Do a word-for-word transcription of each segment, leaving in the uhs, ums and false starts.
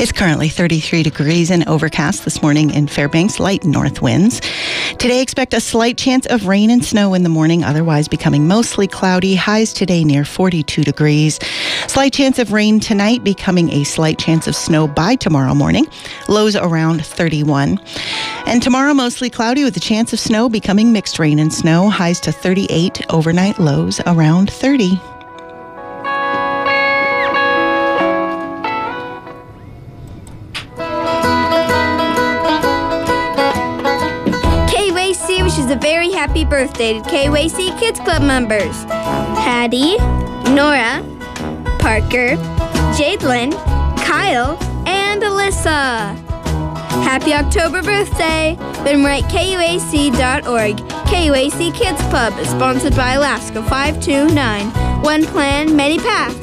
It's currently thirty-three degrees and overcast this morning in Fairbanks, light north winds. Today, expect a slight chance of rain and snow in the morning, otherwise becoming mostly cloudy. Highs today near forty-two degrees. Slight chance of rain tonight, becoming a slight chance of snow by tomorrow morning. Lows around thirty-one. And tomorrow, mostly cloudy with a chance of snow, becoming mixed rain and snow. Highs to thirty-eight, overnight lows around thirty. Wishes a very happy birthday to K W A C Kids Club members. Hattie, Nora, Parker, Jadelyn, Kyle, and Alyssa. Happy October birthday. Then write K U A C dot org. K U A C Kids Club is sponsored by Alaska five two nine. One plan, many paths.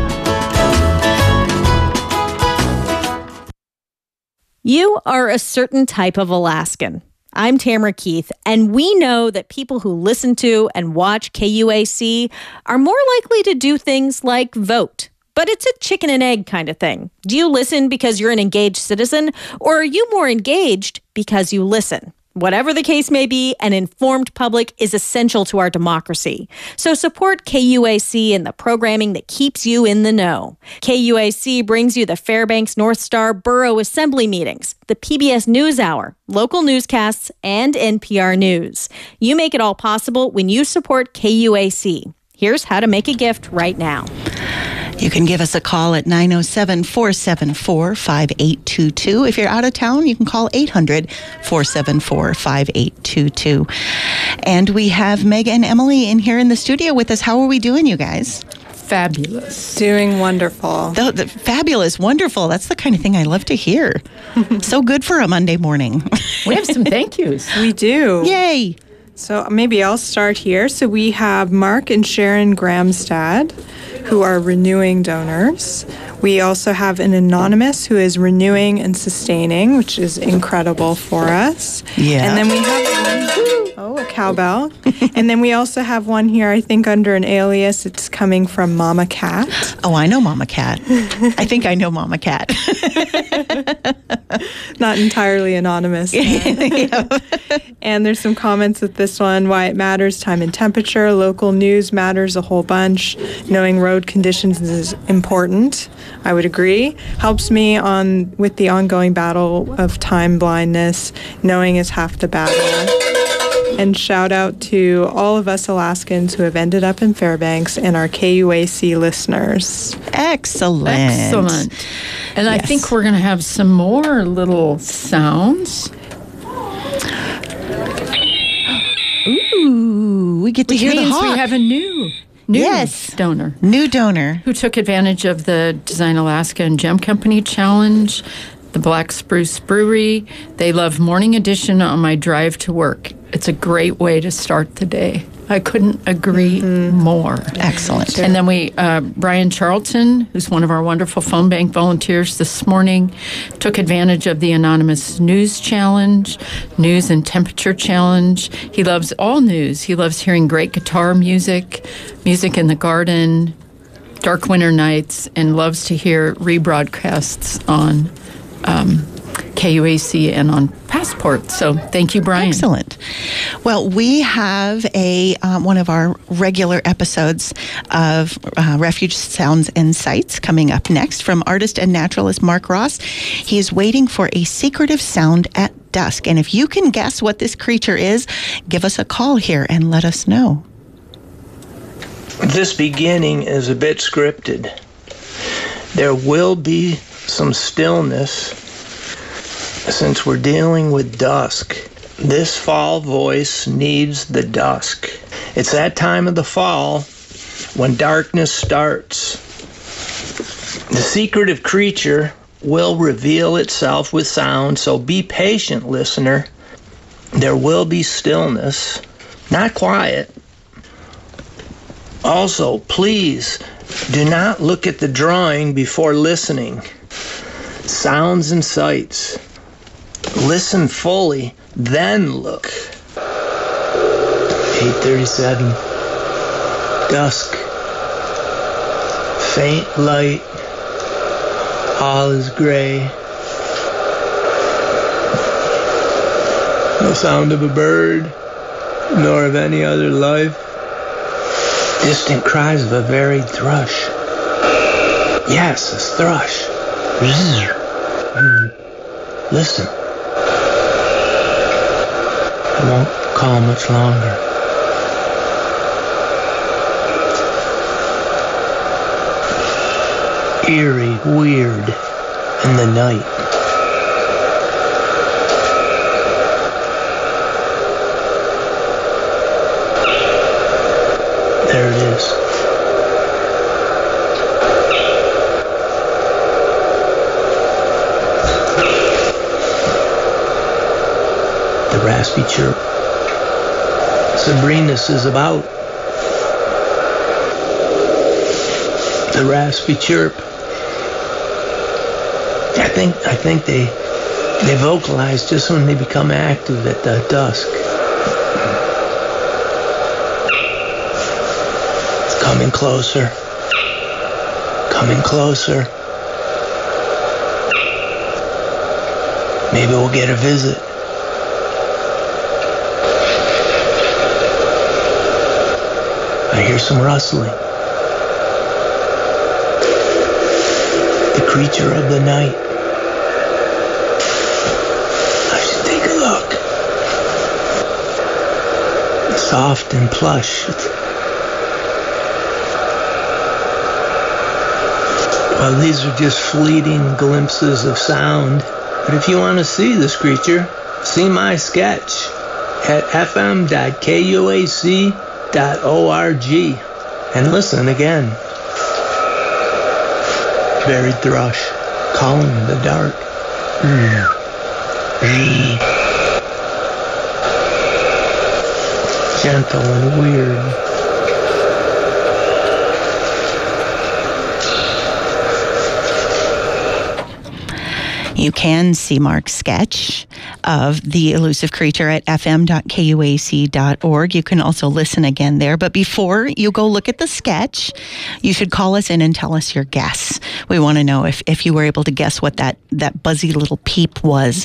You are a certain type of Alaskan. I'm Tamara Keith, and we know that people who listen to and watch K U A C are more likely to do things like vote. But it's a chicken and egg kind of thing. Do you listen because you're an engaged citizen, or are you more engaged because you listen? Whatever the case may be, an informed public is essential to our democracy. So support K U A C and the programming that keeps you in the know. K U A C brings you the Fairbanks North Star Borough Assembly meetings, the P B S NewsHour, local newscasts, and N P R News. You make it all possible when you support K U A C. Here's how to make a gift right now. You can give us a call at nine oh seven, four seven four, five eight two two. If you're out of town, you can call eight hundred, four seven four, five eight two two. And we have Meg and Emily in here in the studio with us. How are we doing, you guys? Fabulous. Doing wonderful. The, the, fabulous, wonderful. That's the kind of thing I love to hear. So good for a Monday morning. We have some thank yous. We do. Yay. So maybe I'll start here. So we have Mark and Sharon Gramstad, who are renewing donors. We also have an anonymous who is renewing and sustaining, which is incredible for us. Yeah. And then we have one, oh, a cowbell. And then we also have one here, I think under an alias. It's coming from Mama Cat. Oh, I know Mama Cat. I think I know Mama Cat. Not entirely anonymous. Yeah. And there's some comments with this one, why it matters, time and temperature, local news matters a whole bunch, knowing road conditions is important. I would agree. Helps me on with the ongoing battle of time blindness. Knowing is half the battle. And shout out to all of us Alaskans who have ended up in Fairbanks and our K U A C listeners. Excellent. Excellent. And Yes. I think we're going to have some more little sounds. Ooh, we get to Which hear the means hawk. we have a new, new Yes. donor. New donor. Who took advantage of the Design Alaska and Gem Company Challenge, the Black Spruce Brewery. They love Morning Edition on my drive to work. It's a great way to start the day. I couldn't agree mm-hmm. more. Excellent. And then we, uh, Brian Charlton, who's one of our wonderful phone bank volunteers this morning, took advantage of the Anonymous News Challenge, News and Temperature Challenge. He loves all news. He loves hearing great guitar music, music in the garden, dark winter nights, and loves to hear rebroadcasts on um, K U A C and on Passport. So thank you, Brian. Excellent. Well, we have a um, one of our regular episodes of uh, Refuge Sounds and Sights coming up next from artist and naturalist Mark Ross. He is waiting for a secretive sound at dusk. And if you can guess what this creature is, give us a call here and let us know. This beginning is a bit scripted. There will be some stillness since we're dealing with dusk. This fall voice needs the dusk. It's that time of the fall when darkness starts. The secretive creature will reveal itself with sound, so be patient, listener. There will be stillness, not quiet. Also, please do not look at the drawing before listening. Sounds and sights. Listen fully, then look. eight thirty-seven. Dusk. Faint light All is gray. No sound of a bird, nor of any other life. Distant cries of a varied thrush. Yes, a thrush. Listen. I won't call much longer. Eerie, weird, in the night. There it is. The raspy chirp. Sabrinus is about. The raspy chirp. I think I think they they vocalize just when they become active at the dusk. It's coming closer. Coming closer. Maybe we'll get a visit. I hear some rustling. The creature of the night. I should take a look. It's soft and plush. It's... Well, these are just fleeting glimpses of sound. But if you want to see this creature, see my sketch at f m dot k u a c dot org and listen again. Varied thrush, calling in the dark. Gentle and weird. You can see Mark's sketch of the elusive creature at f m dot k u a c dot org. You can also listen again there. But before you go look at the sketch, you should call us in and tell us your guess. We want to know if, if you were able to guess what that, that buzzy little peep was.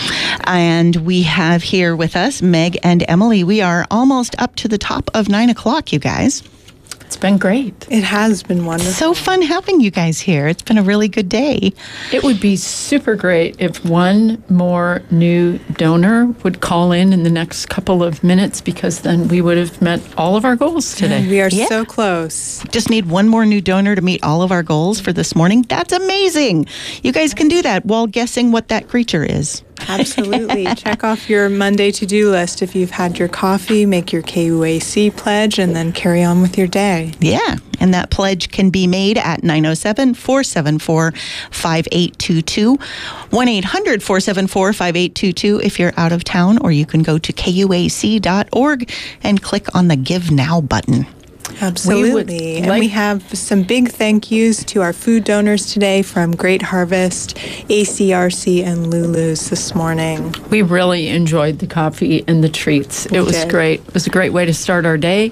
And we have here with us Meg and Emily. We are almost up to the top of nine o'clock, you guys. It's been great. It has been wonderful. So fun having you guys here. It's been a really good day. It would be super great if one more new donor would call in in the next couple of minutes, because then we would have met all of our goals today. Yeah, we are Yeah. so close. Just need one more new donor to meet all of our goals for this morning. That's amazing. You guys can do that while guessing what that creature is. Absolutely. Check off your Monday to-do list if you've had your coffee, make your K U A C pledge, and then carry on with your day. Yeah, and that pledge can be made at nine oh seven, four seven four, five eight two two, one eight hundred, four seven four, five eight two two if you're out of town, or you can go to k u a c dot org and click on the Give Now button. Absolutely. And like- we have some big thank yous to our food donors today from Great Harvest, A C R C, and Lulu's this morning. We really enjoyed the coffee and the treats. We It was did. great. It was a great way to start our day.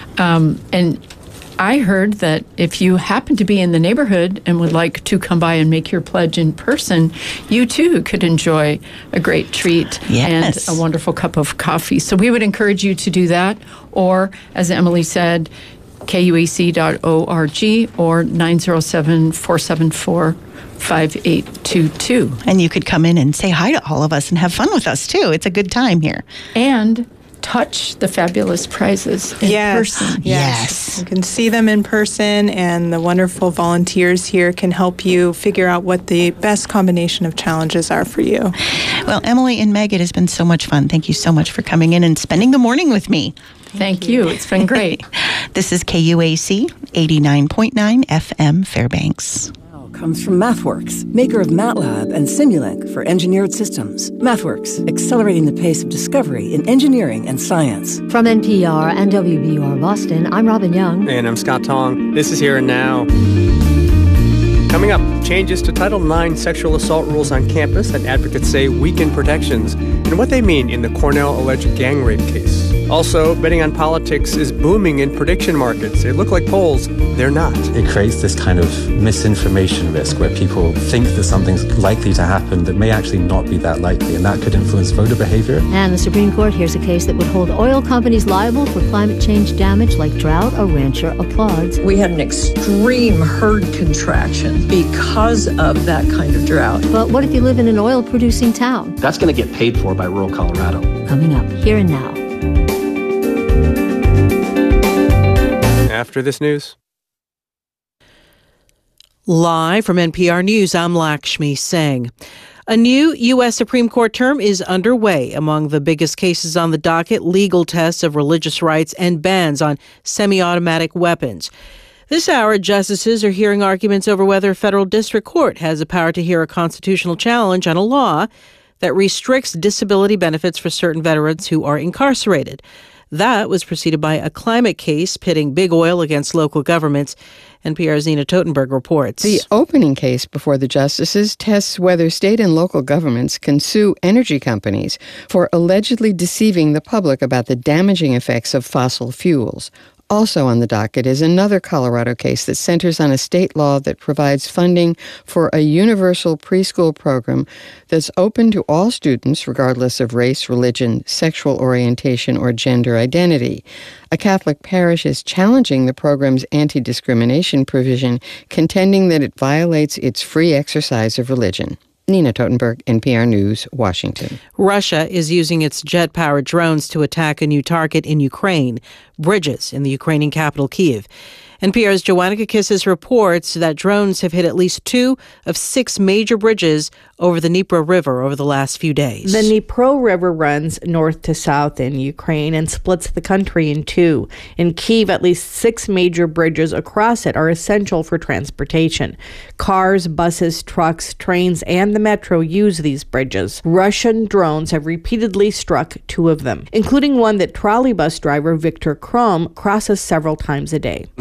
Um, and I heard that if you happen to be in the neighborhood and would like to come by and make your pledge in person, you too could enjoy a great treat Yes. and a wonderful cup of coffee. So we would encourage you to do that. Or, as Emily said, k u a c dot org or nine oh seven, four seven four, five eight two two. And you could come in and say hi to all of us and have fun with us, too. It's a good time here. And touch the fabulous prizes in yes. person. Yes. You can see them in person, and the wonderful volunteers here can help you figure out what the best combination of challenges are for you. Well, Emily and Meg, it has been so much fun. Thank you so much for coming in and spending the morning with me. Thank you. It's been great. This is K U A C eighty-nine point nine F M Fairbanks. Comes from MathWorks, maker of MATLAB and Simulink for engineered systems. MathWorks, accelerating the pace of discovery in engineering and science. From N P R and W B U R Boston, I'm Robin Young. And I'm Scott Tong. This is Here and Now. Coming up, changes to Title nine sexual assault rules on campus that advocates say weaken protections, and what they mean in the Cornell alleged gang rape case. Also, betting on politics is booming in prediction markets. They look like polls. They're not. It creates this kind of misinformation risk where people think that something's likely to happen that may actually not be that likely, and that could influence voter behavior. And the Supreme Court hears a case that would hold oil companies liable for climate change damage like drought. A rancher applauds. We had an extreme herd contraction because of that kind of drought. But what if you live in an oil-producing town? That's going to get paid for by rural Colorado. Coming up, here and now. After this news. Live from N P R News, I'm Lakshmi Singh. A new U S Supreme Court term is underway. Among the biggest cases on the docket, legal tests of religious rights and bans on semi-automatic weapons. This hour, justices are hearing arguments over whether a federal district court has the power to hear a constitutional challenge on a law that restricts disability benefits for certain veterans who are incarcerated. That was preceded by a climate case pitting big oil against local governments. N P R's Nina Totenberg reports. The opening case before the justices tests whether state and local governments can sue energy companies for allegedly deceiving the public about the damaging effects of fossil fuels. Also on the docket is another Colorado case that centers on a state law that provides funding for a universal preschool program that's open to all students regardless of race, religion, sexual orientation, or gender identity. A Catholic parish is challenging the program's anti-discrimination provision, contending that it violates its free exercise of religion. Nina Totenberg, N P R News, Washington. Russia is using its jet-powered drones to attack a new target in Ukraine, bridges in the Ukrainian capital, Kyiv. N P R's Joanna Kakissis reports that drones have hit at least two of six major bridges over the Dnipro River over the last few days. The Dnipro River runs north to south in Ukraine and splits the country in two. In Kyiv, at least six major bridges across it are essential for transportation. Cars, buses, trucks, trains, and the metro use these bridges. Russian drones have repeatedly struck two of them, including one that trolleybus driver Viktor Krom crosses several times a day.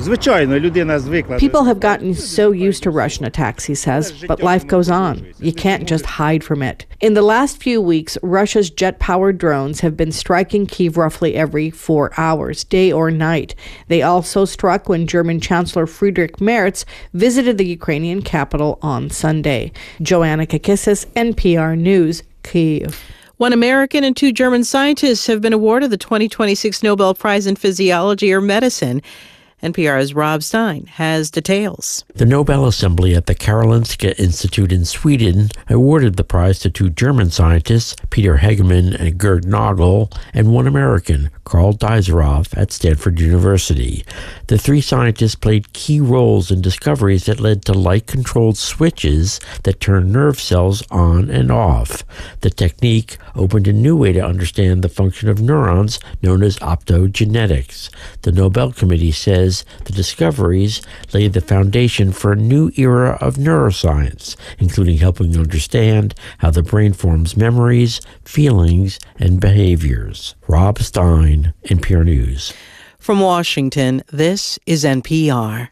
People have gotten so used to Russian attacks, he says, but life goes on. You can't just hide from it. In the last few weeks, Russia's jet-powered drones have been striking Kyiv roughly every four hours, day or night. They also struck when German Chancellor Friedrich Merz visited the Ukrainian capital on Sunday. Joanna Kakissis, N P R News, Kyiv. One American and two German scientists have been awarded the twenty twenty-six Nobel Prize in Physiology or Medicine. N P R's Rob Stein has details. The Nobel Assembly at the Karolinska Institute in Sweden awarded the prize to two German scientists, Peter Hegemann and Gerd Nagel, and one American, Karl Deiseroff, at Stanford University. The three scientists played key roles in discoveries that led to light-controlled switches that turn nerve cells on and off. The technique opened a new way to understand the function of neurons, known as optogenetics. The Nobel Committee says the discoveries laid the foundation for a new era of neuroscience, including helping understand how the brain forms memories, feelings, and behaviors. Rob Stein, N P R News. From Washington, this is N P R.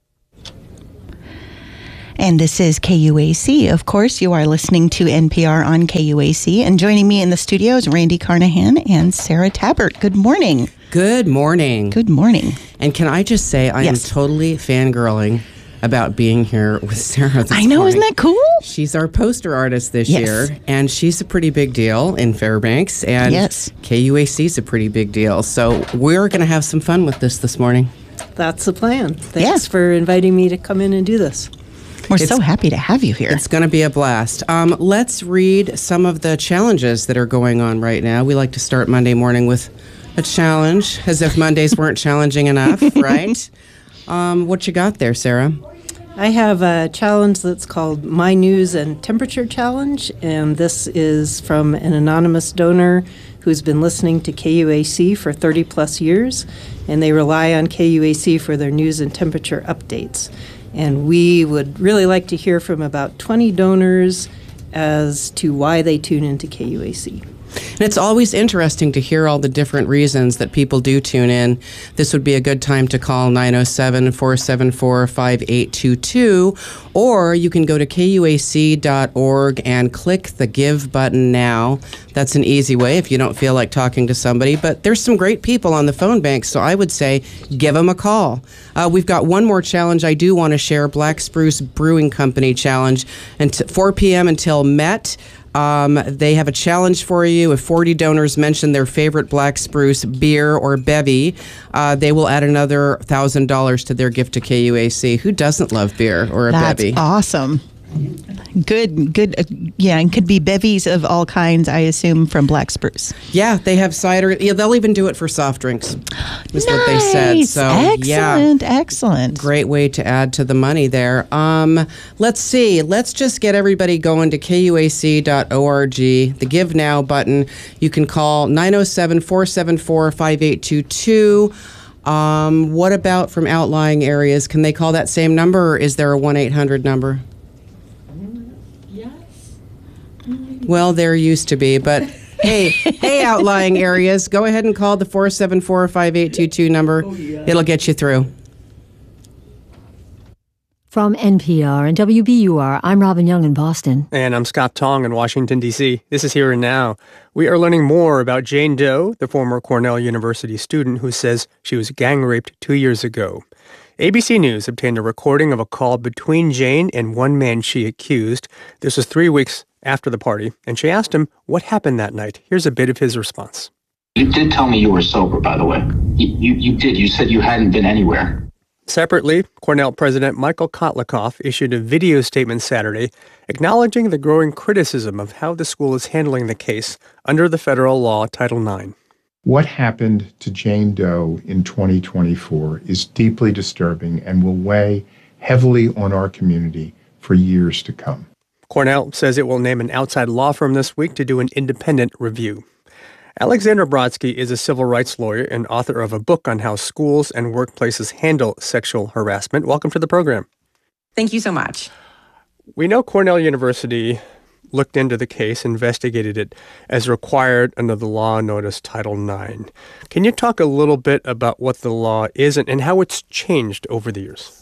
And this is K U A C. Of course, you are listening to N P R on K U A C. And joining me in the studio is Randy Carnahan and Sarah Tabbert. Good morning. Good morning. Good morning. And can I just say I yes. am totally fangirling about being here with Sarah this I know, morning. Isn't that cool? She's our poster artist this yes. year, and she's a pretty big deal in Fairbanks, and yes. K U A C is a pretty big deal. So we're going to have some fun with this this morning. That's the plan. Thanks yeah. for inviting me to come in and do this. We're it's, so happy to have you here. It's going to be a blast. Um, let's read some of the challenges that are going on right now. We like to start Monday morning with a challenge, as if Mondays weren't challenging enough, right? Um, what you got there, Sarah? I have a challenge that's called My News and Temperature Challenge, and this is from an anonymous donor who's been listening to K U A C for thirty plus years, and they rely on K U A C for their news and temperature updates. And we would really like to hear from about twenty donors as to why they tune into K U A C. And it's always interesting to hear all the different reasons that people do tune in. This would be a good time to call nine oh seven, four seven four, five eight two two, or you can go to K U A C dot org and click the Give button now. That's an easy way if you don't feel like talking to somebody. But there's some great people on the phone bank, so I would say give them a call. Uh, we've got one more challenge I do want to share, Black Spruce Brewing Company Challenge, and t- four p.m. until Met. Um, they have a challenge for you. If forty donors mention their favorite Black Spruce beer or bevy, uh, they will add another one thousand dollars to their gift to K U A C. Who doesn't love beer or a That's bevy? That's awesome. Good, good. Uh, yeah, and could be bevies of all kinds, I assume, from Black Spruce. Yeah, they have cider. Yeah, they'll even do it for soft drinks, is nice. what they said. So, excellent, yeah, excellent. Great way to add to the money there. Um, let's see. Let's just get everybody going to K U A C dot org, the Give Now button. You can call nine oh seven, four seven four, five eight two two. Um, what about from outlying areas? Can they call that same number, or is there a one eight hundred number? Well, there used to be, but hey, hey, outlying areas, go ahead and call the four seven four, five eight two two number. Oh, yeah. It'll get you through. From N P R and W B U R, I'm Robin Young in Boston. And I'm Scott Tong in Washington, D C. This is Here and Now. We are learning more about Jane Doe, the former Cornell University student who says she was gang raped two years ago. A B C News obtained a recording of a call between Jane and one man she accused. This was three weeks after the party, and she asked him what happened that night. Here's a bit of his response. You did tell me you were sober, by the way. You, you, you did. You said you hadn't been anywhere. Separately, Cornell President Michael Kotlikoff issued a video statement Saturday acknowledging the growing criticism of how the school is handling the case under the federal law Title nine. What happened to Jane Doe in twenty twenty-four is deeply disturbing and will weigh heavily on our community for years to come. Cornell says it will name an outside law firm this week to do an independent review. Alexandra Brodsky is a civil rights lawyer and author of a book on how schools and workplaces handle sexual harassment. Welcome to the program. Thank you so much. We know Cornell University looked into the case, investigated it as required under the law known as Title nine. Can you talk a little bit about what the law is and how it's changed over the years?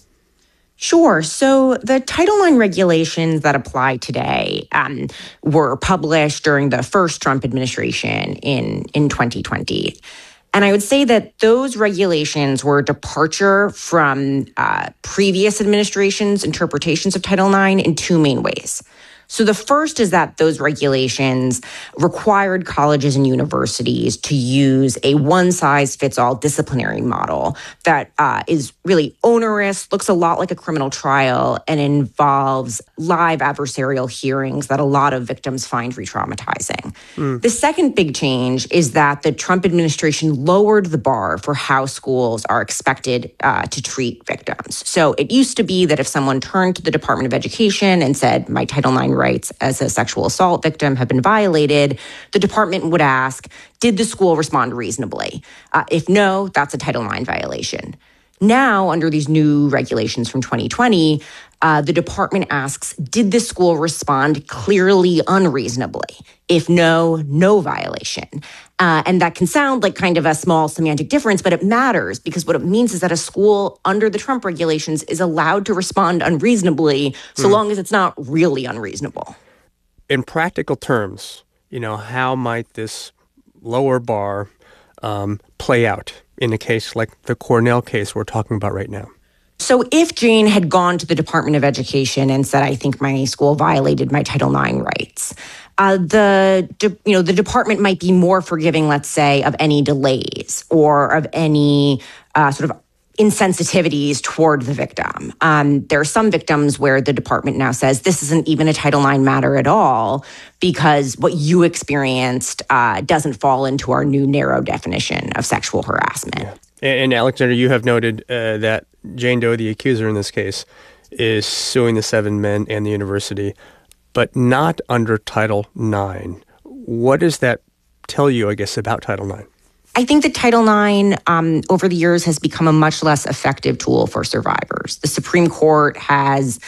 Sure. So the Title nine regulations that apply today um, were published during the first Trump administration in, in twenty twenty. And I would say that those regulations were a departure from uh, previous administrations' interpretations of Title nine in two main ways. So the first is that those regulations required colleges and universities to use a one-size-fits-all disciplinary model that uh, is really onerous, looks a lot like a criminal trial, and involves live adversarial hearings that a lot of victims find re-traumatizing. Mm. The second big change is that the Trump administration lowered the bar for how schools are expected uh, to treat victims. So it used to be that if someone turned to the Department of Education and said, my Title nine rights as a sexual assault victim have been violated, the department would ask, did the school respond reasonably? Uh, if no, that's a Title nine violation. Now, under these new regulations from twenty twenty, uh, the department asks, did the school respond clearly unreasonably? If no, no violation. Uh, and that can sound like kind of a small semantic difference, but it matters because what it means is that a school under the Trump regulations is allowed to respond unreasonably so mm. long as it's not really unreasonable. In practical terms, you know, how might this lower bar um, play out in a case like the Cornell case we're talking about right now? So if Jane had gone to the Department of Education and said, I think my school violated my Title nine rights, uh, the de- you know the department might be more forgiving, let's say, of any delays or of any uh, sort of insensitivities toward the victim. Um, there are some victims where the department now says this isn't even a Title nine matter at all because what you experienced uh, doesn't fall into our new narrow definition of sexual harassment. Yeah. And, and Alexander, you have noted uh, that Jane Doe, the accuser in this case, is suing the seven men and the university, but not under Title nine. What does that tell you, I guess, about Title nine? I think that Title nine um, over the years has become a much less effective tool for survivors. The Supreme Court has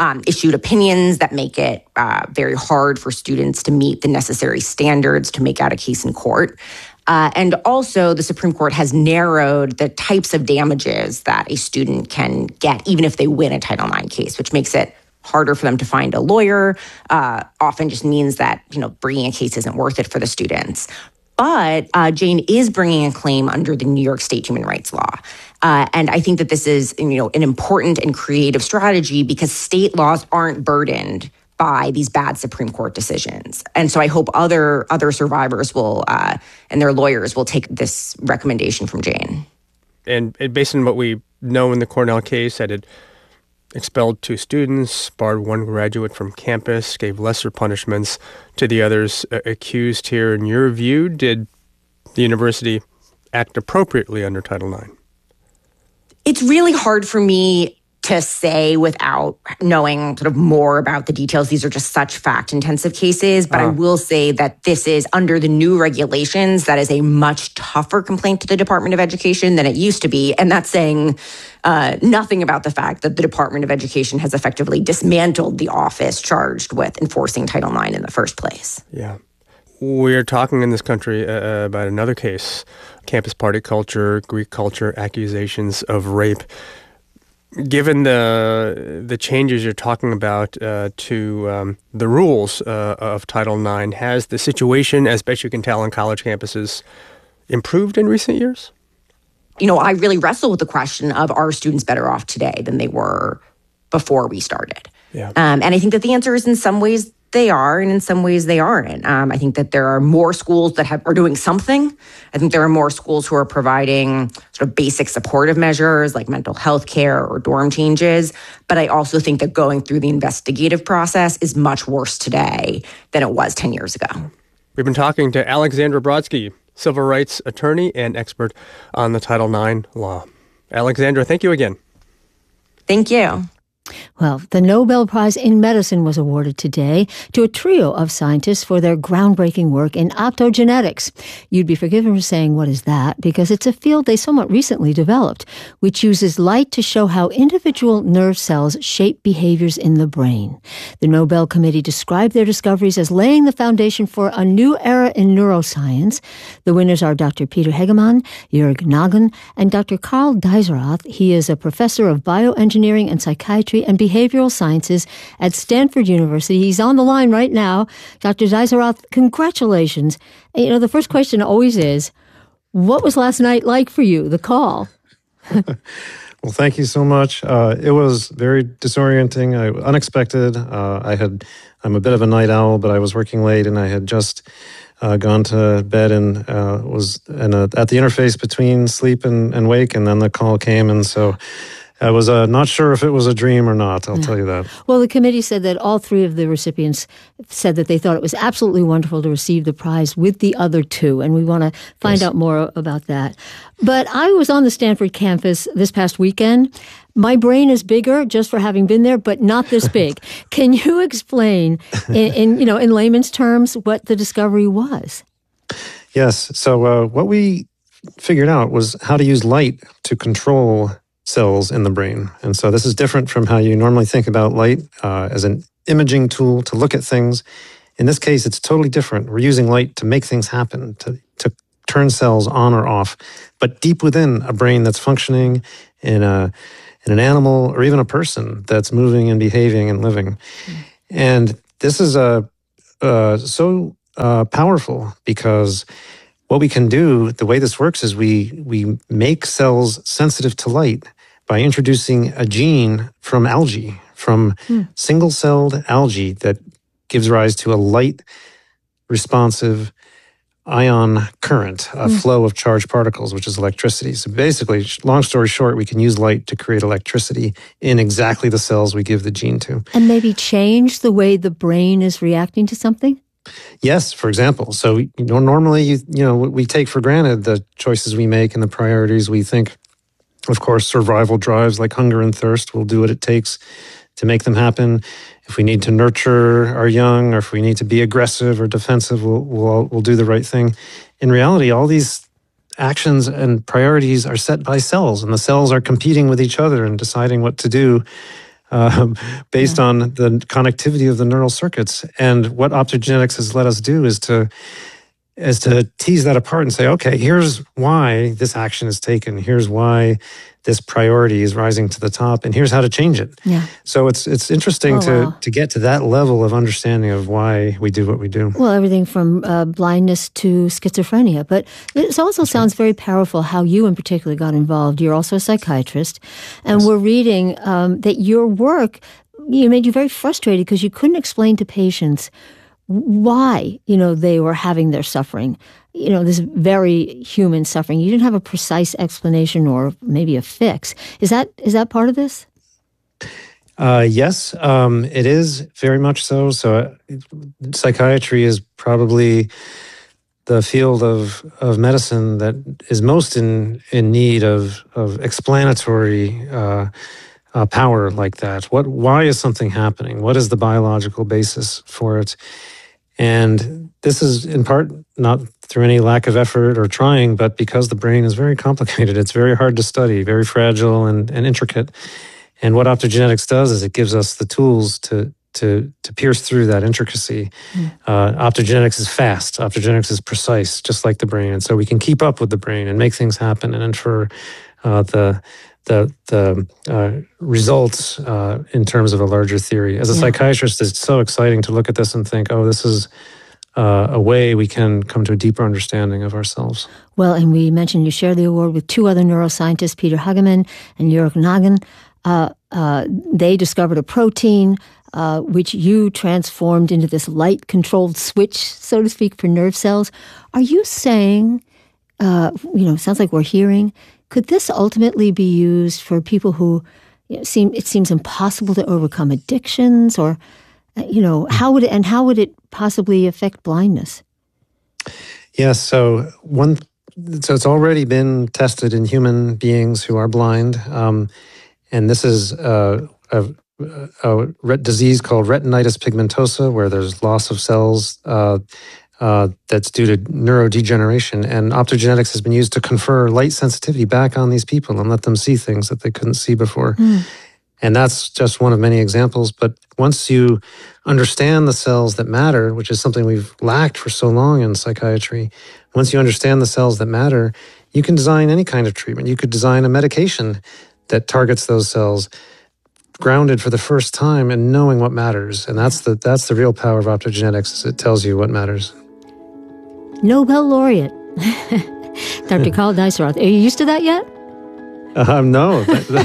um, issued opinions that make it uh, very hard for students to meet the necessary standards to make out a case in court. Uh, and also, the Supreme Court has narrowed the types of damages that a student can get, even if they win a Title nine case, which makes it harder for them to find a lawyer. Uh, often just means that, you know, bringing a case isn't worth it for the students. But uh, Jane is bringing a claim under the New York State human rights law. Uh, and I think that this is, you know, an important and creative strategy because state laws aren't burdened by these bad Supreme Court decisions. And so I hope other other survivors will, uh, and their lawyers will take this recommendation from Jane. And, and based on what we know in the Cornell case, that it expelled two students, barred one graduate from campus, gave lesser punishments to the others uh, accused here. In your view, did the university act appropriately under Title nine? It's really hard for me to say without knowing sort of more about the details. These are just such fact-intensive cases, but uh. I will say that this is, under the new regulations, that is a much tougher complaint to the Department of Education than it used to be. And that's saying uh, nothing about the fact that the Department of Education has effectively dismantled the office charged with enforcing Title nine in the first place. Yeah. We're talking in this country uh, about another case, campus party culture, Greek culture, accusations of rape. Given the the changes you're talking about uh, to um, the rules uh, of Title nine, has the situation, as best you can tell, on college campuses improved in recent years? You know, I really wrestle with the question of, are students better off today than they were before we started? Yeah. Um, and I think that the answer is in some ways they are, and in some ways they aren't. Um, I think that there are more schools that have, are doing something. I think there are more schools who are providing sort of basic supportive measures like mental health care or dorm changes. But I also think that going through the investigative process is much worse today than it was ten years ago. We've been talking to Alexandra Brodsky, civil rights attorney and expert on the Title nine law. Alexandra, thank you again. Thank you. Well, the Nobel Prize in Medicine was awarded today to a trio of scientists for their groundbreaking work in optogenetics. You'd be forgiven for saying, what is that? Because it's a field they somewhat recently developed, which uses light to show how individual nerve cells shape behaviors in the brain. The Nobel Committee described their discoveries as laying the foundation for a new era in neuroscience. The winners are Doctor Peter Hegemann, Jörg Nagel, and Doctor Karl Dieserath. He is a professor of bioengineering and psychiatry and behavioral sciences at Stanford University. He's on the line right now. Doctor Dieserath, congratulations. You know, the first question always is, what was last night like for you, the call? Well, thank you so much. Uh, it was very disorienting, I, unexpected. Uh, I had, I'm a bit of a night owl, but I was working late and I had just uh, gone to bed and uh, was in a, at the interface between sleep and, and wake, and then the call came, and so I was uh, not sure if it was a dream or not, I'll tell you that. Well, the committee said that all three of the recipients said that they thought it was absolutely wonderful to receive the prize with the other two, and we want to find yes. out more about that. But I was on the Stanford campus this past weekend. My brain is bigger just for having been there, but not this big. Can you explain, in, in you know, in layman's terms, what the discovery was? Yes. So uh, what we figured out was how to use light to control cells in the brain. And so this is different from how you normally think about light uh, as an imaging tool to look at things. In this case, it's totally different. We're using light to make things happen, to, to turn cells on or off, but deep within a brain that's functioning in a in an animal or even a person that's moving and behaving and living. Mm. And this is a uh, so uh, powerful because what we can do, the way this works is we we make cells sensitive to light by introducing a gene from algae, from hmm. single-celled algae that gives rise to a light-responsive ion current, a hmm. flow of charged particles, which is electricity. So basically, long story short, we can use light to create electricity in exactly the cells we give the gene to. And maybe change the way the brain is reacting to something? Yes, for example. So you know, normally, you, you know, we take for granted the choices we make and the priorities we think. Of course, survival drives like hunger and thirst will do what it takes to make them happen. If we need to nurture our young, or if we need to be aggressive or defensive, we'll, we'll, we'll do the right thing. In reality, all these actions and priorities are set by cells, and the cells are competing with each other and deciding what to do um, based yeah. on the connectivity of the neural circuits. And what optogenetics has let us do is to is to tease that apart and say, okay, here's why this action is taken. Here's why this priority is rising to the top, and here's how to change it. Yeah. So it's it's interesting oh, to wow. to get to that level of understanding of why we do what we do. Well, everything from uh, blindness to schizophrenia. But it also That's sounds right. very powerful how you in particular got involved. You're also a psychiatrist, and yes. we're reading um, that your work you made you very frustrated because you couldn't explain to patients why, you know, they were having their suffering, you know, this very human suffering. You didn't have a precise explanation or maybe a fix. Is that is that part of this? Uh, yes, um, it is very much so. So uh, psychiatry is probably the field of, of medicine that is most in, in need of, of explanatory uh, uh, power like that. What? Why is something happening? What is the biological basis for it? And this is in part not through any lack of effort or trying, but because the brain is very complicated. It's very hard to study, very fragile and, and intricate. And what optogenetics does is it gives us the tools to to to pierce through that intricacy. Mm. Uh, optogenetics is fast. Optogenetics is precise, just like the brain. And so we can keep up with the brain and make things happen and infer uh, the the the uh, results uh, in terms of a larger theory. As a yeah. psychiatrist, it's so exciting to look at this and think, oh, this is uh, a way we can come to a deeper understanding of ourselves. Well, and we mentioned you share the award with two other neuroscientists, Peter Hagemann and Jörg Nagel. Uh, uh, they discovered a protein uh, which you transformed into this light-controlled switch, so to speak, for nerve cells. Are you saying, uh, you know, sounds like we're hearing, could this ultimately be used for people who you know, seem it seems impossible to overcome addictions, or you know, how would it, and how would it possibly affect blindness? Yes, so one, so it's already been tested in human beings who are blind, um, and this is a, a, a disease called retinitis pigmentosa, where there's loss of cells. Uh, Uh, that's due to neurodegeneration. And optogenetics has been used to confer light sensitivity back on these people and let them see things that they couldn't see before. Mm. And that's just one of many examples. But once you understand the cells that matter, which is something we've lacked for so long in psychiatry, once you understand the cells that matter, you can design any kind of treatment. You could design a medication that targets those cells, grounded for the first time and knowing what matters. And that's the that's the real power of optogenetics, is it tells you what matters. Nobel laureate, Doctor Carl Dijsselroth. Are you used to that yet? Um, no,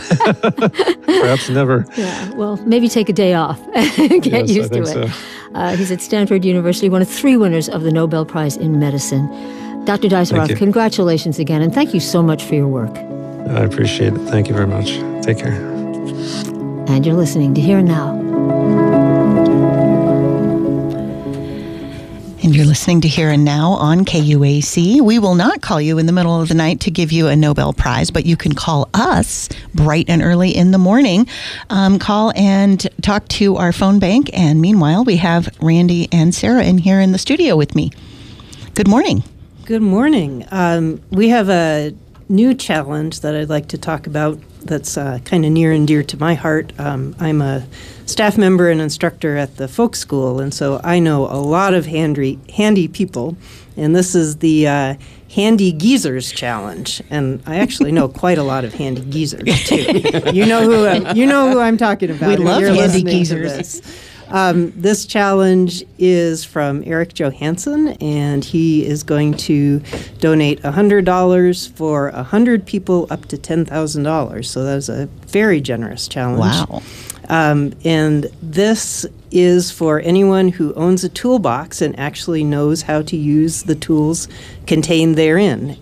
perhaps never. Yeah, well, maybe take a day off. Get yes, used to it. So. Uh, he's at Stanford University, one of three winners of the Nobel Prize in Medicine. Doctor Dijsselroth, congratulations again, and thank you so much for your work. I appreciate it. Thank you very much. Take care. And you're listening to Here and Now. And you're listening to Here and Now on K U A C. We will not call you in the middle of the night to give you a Nobel Prize, but you can call us bright and early in the morning. Um, call and talk to our phone bank. And meanwhile, we have Randy and Sarah in here in the studio with me. Good morning. Good morning. Um, we have a new challenge that I'd like to talk about that's uh, kind of near and dear to my heart. Um, I'm a staff member and instructor at the folk school, and so I know a lot of handy, handy people, and this is the uh, Handy Geezers Challenge, and I actually know quite a lot of handy geezers, too. You know who I'm, you know who I'm talking about. We love handy geezers. Um, this challenge is from Eric Johansson, and he is going to donate one hundred dollars for one hundred people up to ten thousand dollars. So that is a very generous challenge. Wow. Um, and this is for anyone who owns a toolbox and actually knows how to use the tools contained therein.